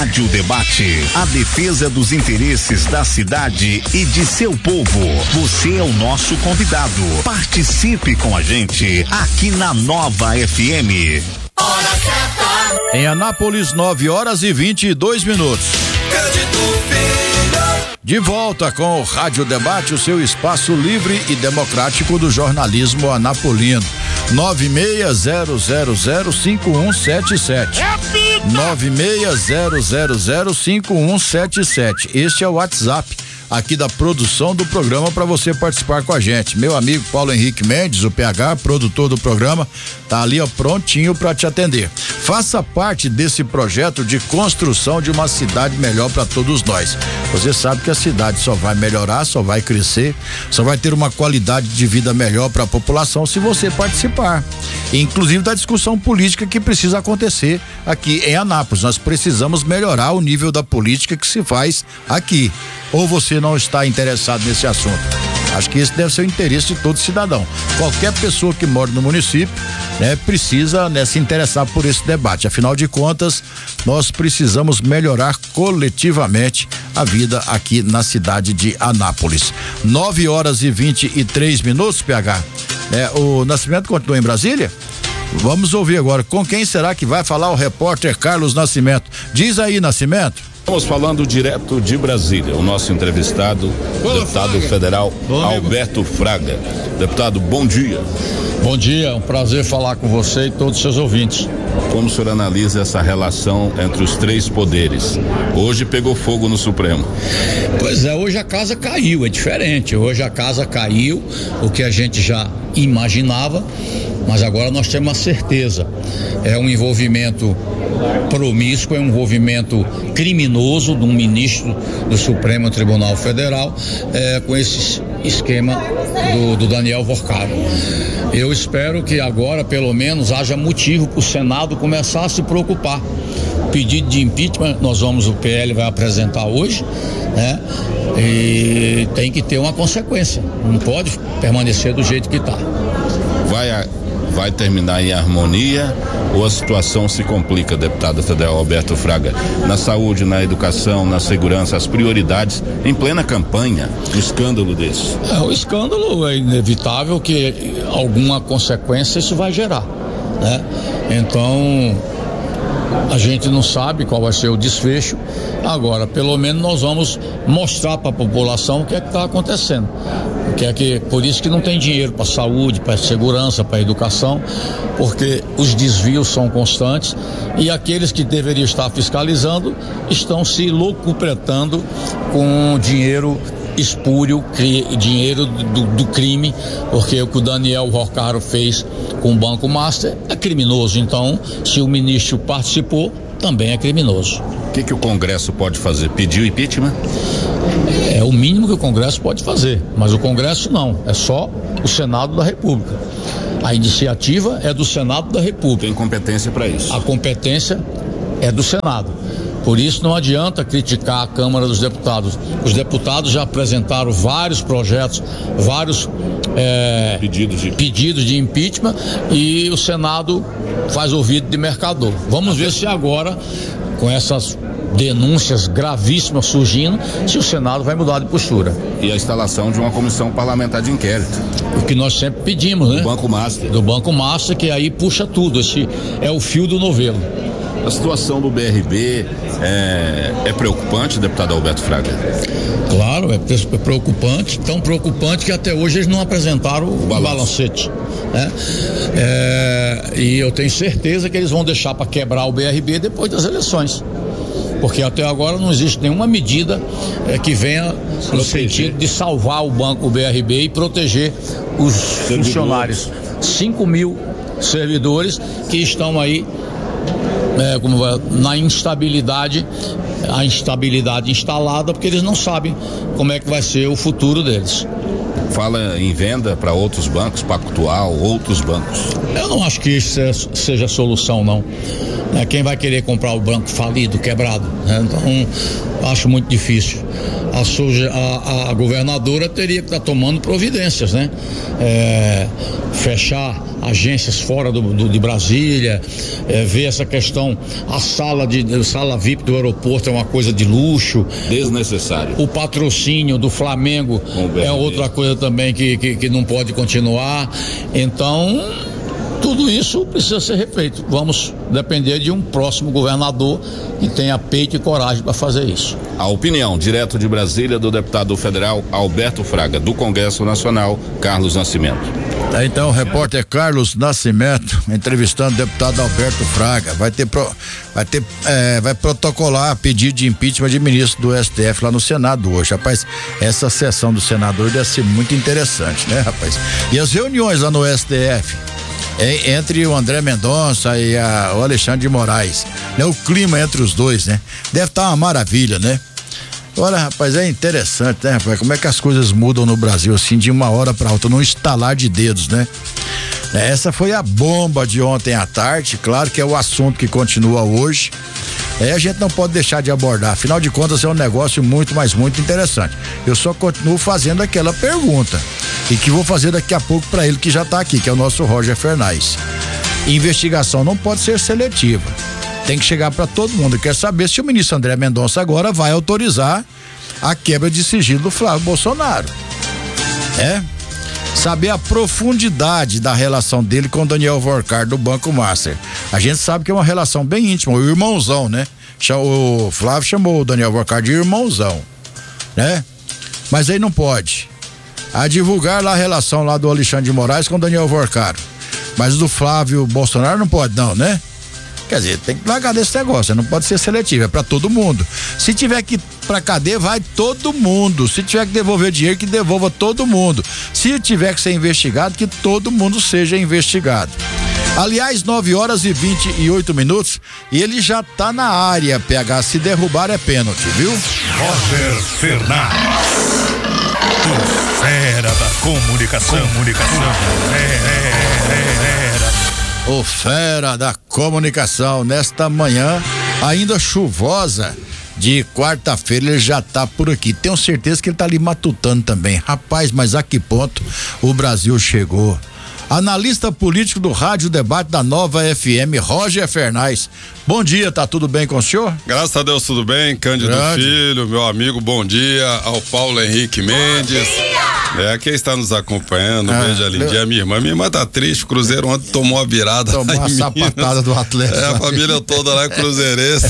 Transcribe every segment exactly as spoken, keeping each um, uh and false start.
Rádio Debate, a defesa dos interesses da cidade e de seu povo. Você é o nosso convidado. Participe com a gente aqui na Nova F M. Hora certa. Em Anápolis, nove horas e vinte e dois minutos. De volta com o Rádio Debate, o seu espaço livre e democrático do jornalismo anapolino. nove seis zero zero zero cinco um sete sete. nove seis zero zero zero cinco um sete sete. Este é o WhatsApp aqui da produção do programa para você participar com a gente. Meu amigo Paulo Henrique Mendes, o P H, produtor do programa, tá ali ó, prontinho para te atender. Faça parte desse projeto de construção de uma cidade melhor para todos nós. Você sabe que a cidade só vai melhorar, só vai crescer, só vai ter uma qualidade de vida melhor para a população se você participar. Inclusive da discussão política que precisa acontecer aqui em Anápolis. Nós precisamos melhorar o nível da política que se faz aqui. Ou você não está interessado nesse assunto? Acho que esse deve ser o interesse de todo cidadão. Qualquer pessoa que mora no município, né, precisa, né, se interessar por esse debate. Afinal de contas, nós precisamos melhorar coletivamente a vida aqui na cidade de Anápolis. nove horas e vinte e três minutos, P H. É, o Nascimento continua em Brasília? Vamos ouvir agora. Com quem será que vai falar o repórter Carlos Nascimento? Diz aí, Nascimento. Estamos falando direto de Brasília. O nosso entrevistado, o deputado Fraga. federal bom, Alberto Fraga. Deputado, bom dia. Bom dia, é um prazer falar com você e todos os seus ouvintes. Como o senhor analisa essa relação entre os três poderes? Hoje pegou fogo no Supremo. Pois é, hoje a casa caiu, é diferente. Hoje a casa caiu, o que a gente já imaginava, mas agora nós temos a certeza. É um envolvimento promíscuo, é um envolvimento criminoso de um ministro do Supremo Tribunal Federal, é, com esse esquema do, do Daniel Vorcaro. Eu espero que agora, pelo menos, haja motivo para o Senado começar a se preocupar. Pedido de impeachment, nós vamos, o P L vai apresentar hoje, né? E tem que ter uma consequência. Não pode permanecer do jeito que está. Vai a... Vai terminar em harmonia ou a situação se complica, deputado federal Alberto Fraga? Na saúde, na educação, na segurança, as prioridades em plena campanha, um escândalo desse. É, o escândalo é inevitável que alguma consequência isso vai gerar, né? Então, a gente não sabe qual vai ser o desfecho. Agora, pelo menos nós vamos mostrar para a população o que é que está acontecendo. Que é que, por isso que não tem dinheiro para saúde, para segurança, para educação, porque os desvios são constantes e aqueles que deveriam estar fiscalizando estão se locupletando com dinheiro espúrio, cri, dinheiro do, do crime, porque o que o Daniel Vorcaro fez com o Banco Master é criminoso. Então, se o ministro participou, também é criminoso. O que que o Congresso pode fazer? Pedir o impeachment? É o mínimo que o Congresso pode fazer, mas o Congresso não, é só o Senado da República. A iniciativa é do Senado da República. Tem competência para isso. A competência é do Senado. Por isso não adianta criticar a Câmara dos Deputados. Os deputados já apresentaram vários projetos, vários é, pedidos, de... pedidos de impeachment e o Senado faz ouvido de mercador. Vamos ver se agora, com essas denúncias gravíssimas surgindo, se o Senado vai mudar de postura. E a instalação de uma comissão parlamentar de inquérito. O que nós sempre pedimos, né? Do Banco Master. Do Banco Master, que aí puxa tudo. Esse é o fio do novelo. A situação do B R B é, é preocupante, deputado Alberto Fraga? Claro, é preocupante, tão preocupante que até hoje eles não apresentaram o, o balancete, né? É, e eu tenho certeza que eles vão deixar para quebrar o B R B depois das eleições, porque até agora não existe nenhuma medida é, que venha no sentido de salvar o banco, o B R B, e proteger os servidores. Funcionários. cinco mil servidores que estão aí É, como vai, na instabilidade, a instabilidade instalada, porque eles não sabem como é que vai ser o futuro deles. Fala em venda para outros bancos, Pactual, outros bancos. Eu não acho que isso seja a solução, não. É, quem vai querer comprar o banco falido, quebrado, né? Então, acho muito difícil. a, suja, a, a governadora teria que estar tá tomando providências, né? É, fechar agências fora do, do, de Brasília, é, ver essa questão, a sala de a sala V I P do aeroporto é uma coisa de luxo. Desnecessário. O patrocínio do Flamengo é outra coisa também que, que, que não pode continuar. Então, tudo isso precisa ser refeito. Vamos depender de um próximo governador que tenha peito e coragem para fazer isso. A opinião, direto de Brasília, do deputado federal Alberto Fraga, do Congresso Nacional, Carlos Nascimento. É, então, o repórter Carlos Nascimento entrevistando o deputado Alberto Fraga. Vai ter, pro, vai ter, é, vai protocolar pedido de impeachment de ministro do S T F lá no Senado hoje. Rapaz, essa sessão do senador deve ser muito interessante, né, rapaz? E as reuniões lá no S T F, é, entre o André Mendonça e a, o Alexandre de Moraes, né? O clima entre os dois, né? Deve estar uma maravilha, né? Olha, rapaz, é interessante, né, rapaz? Como é que as coisas mudam no Brasil, assim, de uma hora para outra, num estalar de dedos, né? Essa foi a bomba de ontem à tarde, claro que é o assunto que continua hoje. É, a gente não pode deixar de abordar, afinal de contas é um negócio muito, mas muito interessante. Eu só continuo fazendo aquela pergunta, e que vou fazer daqui a pouco para ele que já tá aqui, que é o nosso Roger Fernandes. Investigação não pode ser seletiva. Tem que chegar para todo mundo. Quer saber se o ministro André Mendonça agora vai autorizar a quebra de sigilo do Flávio Bolsonaro. É? Saber a profundidade da relação dele com o Daniel Vorcar do Banco Master. A gente sabe que é uma relação bem íntima, o irmãozão, né? O Flávio chamou o Daniel Vorcar de irmãozão, né? Mas aí não pode. A divulgar lá a relação lá do Alexandre de Moraes com o Daniel Vorcar. Mas do Flávio Bolsonaro não pode não, né? Quer dizer, tem que largar desse negócio, não pode ser seletivo, é pra todo mundo. Se tiver que ir pra cadeia, vai todo mundo. Se tiver que devolver dinheiro, que devolva todo mundo. Se tiver que ser investigado, que todo mundo seja investigado. Aliás, nove horas e vinte e oito minutos, e ele já tá na área, P H, se derrubar é pênalti, viu? Roger Fernandes, o fera da comunicação, comunicação, é, é, é, O fera da comunicação, nesta manhã, ainda chuvosa, de quarta-feira, ele já tá por aqui. Tenho certeza que ele tá ali matutando também. Rapaz, mas a que ponto o Brasil chegou? Analista político do Rádio Debate da Nova F M, Roger Fernandes. Bom dia, tá tudo bem com o senhor? Graças a Deus, tudo bem. Cândido Grande. Filho, meu amigo, bom dia. Ao Paulo Henrique Mendes. É, quem está nos acompanhando, Ah, beijo a Lindinha, minha irmã. Minha irmã tá triste, o Cruzeiro ontem tomou a virada. Tomou a sapatada do Atlético. É, a família toda lá é cruzeirense.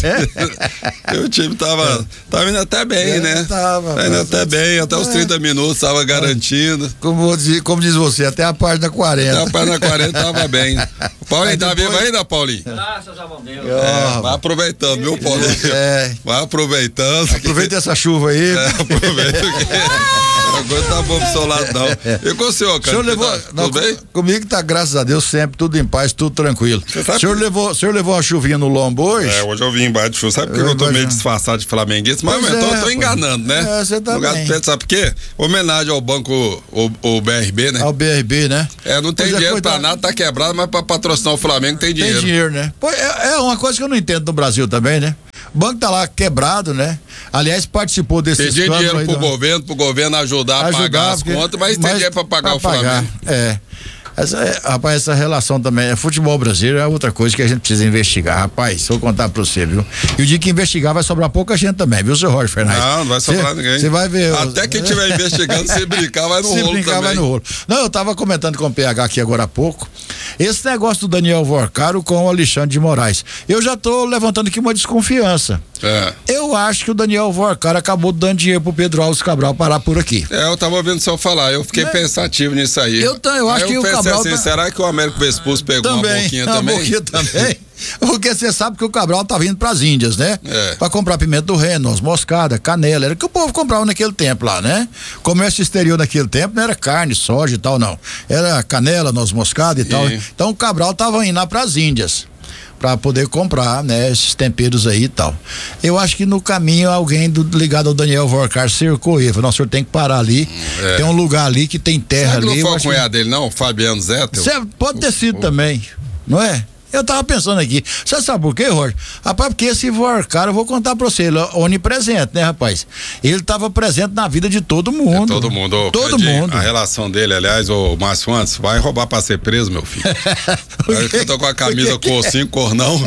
E o time tava, tava indo até bem, É, né? tava, Tava indo mas- até bem, até os É. trinta minutos tava garantindo. Como, diz- como diz você, até a página quarenta. Até a página quarenta tava bem. O Paulinho, Aí tá depois- vivo ainda, Paulinho? Graças a Deus. É, vai aproveitando, viu, Paulinho? É. Vai aproveitando. Aproveita essa chuva aí. É, aproveita que agora tá bom pro seu lado, não. E com o senhor, O cara? senhor levou. Tá, não, tudo bem? com- Comigo tá, graças a Deus, sempre tudo em paz, tudo tranquilo. sabe O senhor que- levou, o senhor levou uma chuvinha no lombo hoje? É, hoje eu vim embaixo de chuva. Sabe por que Eu eu tô meio imagino. disfarçado de flamenguista? Mas Pois eu tô, é, eu tô rapaz. enganando, né? É, você tá No lugar bem. do Pedro, sabe por quê? Homenagem ao banco, o, o B R B, né? Ao B R B, né? É, não tem Pois é, dinheiro pra coitado. nada, tá quebrado, mas pra patrocinar o Flamengo tem dinheiro. Tem dinheiro, né? Pô, é, é uma coisa que eu não entendo no Brasil também, né? O banco tá lá quebrado, né? Aliás, participou desse Pedir escândalo dinheiro aí pro do- governo, pro governo ajudar a ajudar, pagar as porque- contas, mas tem dinheiro pra pagar o Flamengo. É. Essa, é, rapaz, essa relação também, é futebol brasileiro é outra coisa que a gente precisa investigar, rapaz, vou contar pra você, viu? E o dia que investigar vai sobrar pouca gente também, viu, seu Roger Fernandes? Não, não vai sobrar Cê- ninguém. Você vai ver. Até quem estiver investigando, se brincar, vai no Se rolo brincar, também. vai no rolo. Não, eu tava comentando com o P H aqui agora há pouco, esse negócio do Daniel Vorcaro com o Alexandre de Moraes. Eu já tô levantando aqui uma desconfiança. É. Eu acho que o Daniel Vorcaro acabou dando dinheiro pro Pedro Alves Cabral parar por aqui. É, eu tava ouvindo o senhor falar, eu fiquei Né? pensativo nisso aí. Eu tô- eu acho Aí que o pensei Cabral assim, tá- será que o Américo Vespucci pegou uma boquinha uma também? boquinha também. Porque você sabe que o Cabral tá vindo pras Índias, né? É. Pra comprar pimenta do reino, noz moscada, canela, era o que o povo comprava naquele tempo lá, né? Comércio exterior naquele tempo não era carne, soja e tal, não. Era canela, noz moscada e tal. E- Então o Cabral tava indo lá pras Índias pra poder comprar, né, esses temperos aí e tal. Eu acho que no caminho alguém do, ligado ao Daniel Vorcar cercou ele. Falou, não, o senhor tem que parar ali. É. Tem um lugar ali que tem terra Será que ali. não eu foi o acho que- cunhado dele, não? O Fabiano Zettel? Cê- pode ter sido também, não é? Eu tava pensando aqui, você sabe por quê, Roger? Rapaz, porque esse Vorcar, eu vou contar pra você, ele é onipresente, né, rapaz? Ele tava presente na vida de todo mundo. É todo mundo. Ô, todo Cadinho, mundo. A relação dele, aliás, o Márcio antes, vai roubar pra ser preso, meu filho. Eu tô com a camisa cor sim, cor não.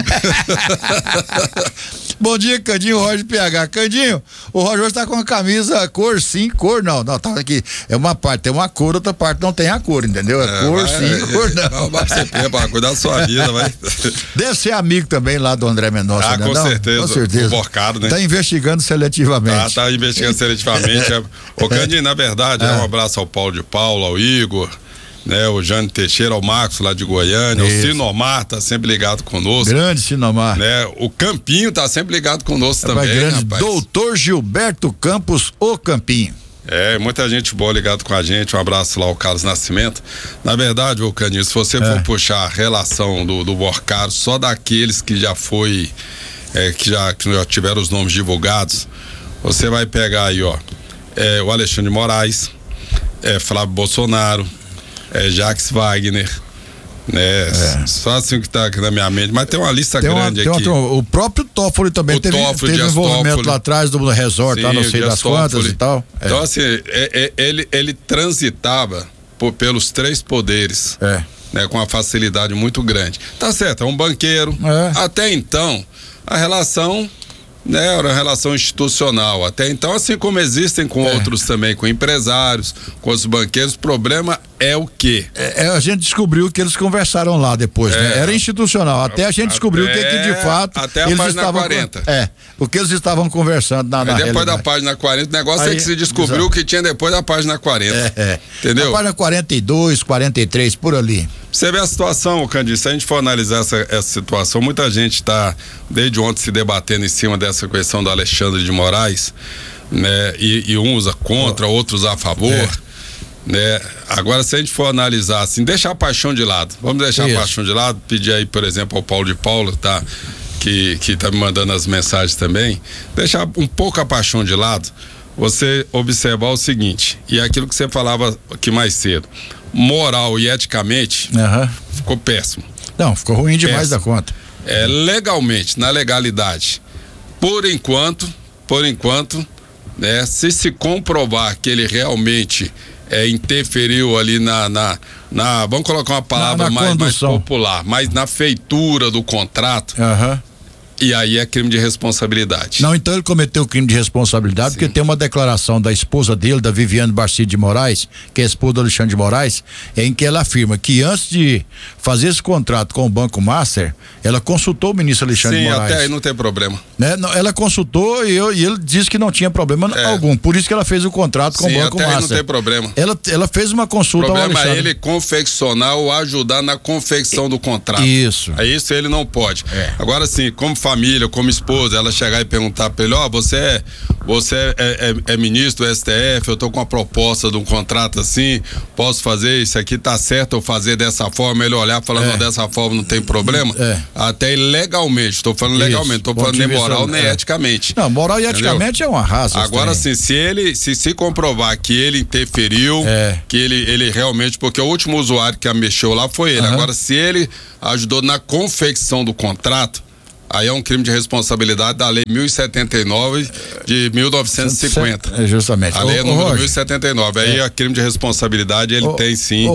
Bom dia, Candinho, Roger P H. Candinho, o Roger hoje tá com a camisa cor sim, cor não. Não, tá aqui. É uma parte tem uma cor, outra parte não tem a cor, entendeu? É, é cor vai, sim, é, cor não. Vai roubar pra ser preso, pra cuidar da sua vida, vai. Deve ser amigo também lá do André Mendonça, ah, né? com não? certeza. Com certeza. O Borcado, né? Tá investigando seletivamente. Tá, tá investigando seletivamente. É. Ô, Candinho, na verdade, é. é um abraço ao Paulo de Paula, ao Igor, né? O Jânio Teixeira, ao Marcos lá de Goiânia, isso. O Sinomar tá sempre ligado conosco. Grande Sinomar. Né? O Campinho tá sempre ligado conosco é, também, grande, rapaz. Doutor Gilberto Campos, o Campinho. É, muita gente boa ligado com a gente, um abraço lá ao Carlos Nascimento. Na verdade, ô Caninho, se você é. for puxar a relação do, do Borcaro, só daqueles que já foi, é, que, já, que já tiveram os nomes divulgados, você vai pegar aí, ó, é, o Alexandre de Moraes, é, Flávio Bolsonaro, é, Jacques Wagner, né? É. Só assim que tá aqui na minha mente, mas tem uma lista tem grande uma, aqui. Uma, o próprio Toffoli também o teve, Toffoli, teve envolvimento Toffoli. Lá atrás do resort, lá não sei das quantas e tal. É. Então assim, é, é, ele, ele transitava por, pelos três poderes, é. né? Com uma facilidade muito grande. Tá certo, é um banqueiro. É. Até então, a relação, né, era uma relação institucional. Até então, assim como existem com é. outros também, com empresários, com os banqueiros, o problema é o quê? É, a gente descobriu que eles conversaram lá depois, é. né? Era institucional, até a gente até, descobriu que, que de fato até a eles página estavam, quarenta. É, o que eles estavam conversando na, na depois realidade. da página quarenta, o negócio Aí, é que se descobriu o que tinha depois da página quarenta. É, é. Entendeu? A página quarenta e dois, quarenta e três, por ali. Você vê a situação, Candido, se a gente for analisar essa, essa situação, muita gente está desde ontem se debatendo em cima dessa questão do Alexandre de Moraes, né? E, e um usa contra, oh. outros a favor. É. Né? Agora, se a gente for analisar assim, deixar a paixão de lado, vamos deixar Isso. a paixão de lado, pedir aí, por exemplo, ao Paulo de Paula, tá? Que, que tá me mandando as mensagens também, deixar um pouco a paixão de lado, você observar o seguinte, e é aquilo que você falava aqui mais cedo, moral e eticamente, uhum. ficou péssimo. Não, ficou ruim demais péssimo. Da conta. É, legalmente, na legalidade, por enquanto, por enquanto, né, se se comprovar que ele realmente É, interferiu ali na, na, na, vamos colocar uma palavra na, na mais, mais popular, mas na feitura do contrato, uhum. e aí é crime de responsabilidade. Não, então ele cometeu crime de responsabilidade. Sim. Porque tem uma declaração da esposa dele, da Viviane Barcide de Moraes, que é a esposa do Alexandre de Moraes, em que ela afirma que antes de fazer esse contrato com o Banco Master, ela consultou o ministro Alexandre Sim, de Moraes. Até aí não tem problema. Né? Ela consultou e, eu, e ele disse que não tinha problema é. algum, por isso que ela fez o contrato com Sim, o Banco até Master. Aí não tem problema. Ela, ela fez uma consulta ao Alexandre. O problema é ele confeccionar ou ajudar na confecção do contrato. Isso. É isso, ele não pode. É. Agora sim, como família, como esposa, ela chegar e perguntar pra ele, ó, oh, você é, você é, é, é ministro do S T F, eu tô com uma proposta de um contrato assim, posso fazer isso aqui, tá certo eu fazer dessa forma, ele olhar falando, é. dessa forma não tem problema, é. até legalmente, tô falando isso. legalmente, tô Bom falando nem moral nem é. eticamente. Não, moral e Entendeu? eticamente é uma raça. Agora sim, se ele, se se comprovar que ele interferiu, é. que ele, ele realmente, porque o último usuário que a mexeu lá foi ele, uhum. agora se ele ajudou na confecção do contrato, aí é um crime de responsabilidade da lei mil e setenta e nove de mil novecentos e cinquenta. É justamente. A lei ô, é número ô, mil e setenta e nove. Aí é crime de responsabilidade, ele ô, tem sim. Ô,